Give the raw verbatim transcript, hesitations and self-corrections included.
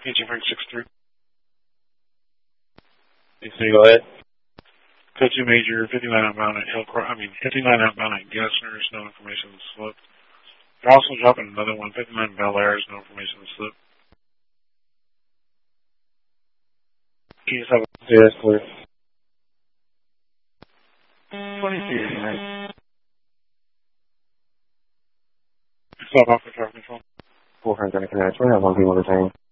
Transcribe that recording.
Engine Frank six three. Go ahead. Code two Major, fifty-nine outbound at Hillcroft, I mean, fifty-nine outbound at Gessner's, no information on the slip. They're also dropping another one, fifty-nine Bel Air's, no information on the slip. Can you just have a... Yeah, that's clear. twenty-two, right? Stop off for traffic control. four hundred Connect, we have one people retained.